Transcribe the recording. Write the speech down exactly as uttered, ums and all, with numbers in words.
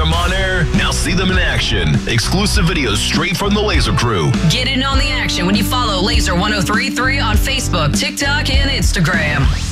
them on air, now see them in action. Exclusive videos straight from the Laser Crew. Get in on the action when you follow Laser one oh three point three on Facebook, TikTok, and Instagram.